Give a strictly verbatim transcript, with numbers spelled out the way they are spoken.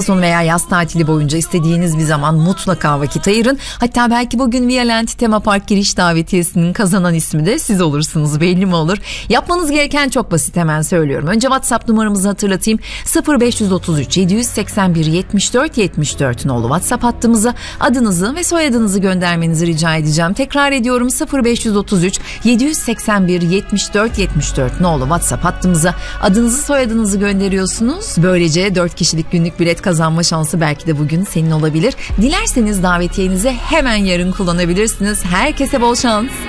sonu veya yaz tatili boyunca istediğiniz bir zaman mutlaka vakit ayırın. Hatta belki bugün Violent Tema Park giriş davetiyesinin kazanan ismi de siz olursunuz, belli mi olur? Yapmanız gereken çok basit, hemen söylüyorum. Önce WhatsApp numaramızı hatırlatayım. sıfır beş otuz üç yedi seksen bir yetmiş dört yetmiş dört nolu WhatsApp hattımıza adınızı ve soyadınızı göndermenizi rica edeceğim. Tekrar ediyorum, sıfır beş otuz üç yedi seksen bir yetmiş dört yetmiş dört nolu WhatsApp hattımıza adınızı soyadınızı gönderiyorsunuz. Böylece dört kişilik günlük bilet kazanma şansı belki de bugün senin olabilir. Dilerseniz davetiyenizi hemen yarın kullanabilirsiniz. Herkese bol şans.